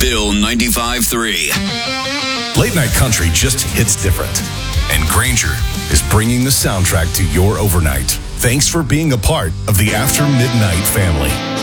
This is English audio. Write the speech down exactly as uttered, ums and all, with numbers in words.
Bill ninety-five three. Late night country just hits different. And Granger is bringing the soundtrack to your overnight. Thanks for being a part of the After Midnight family.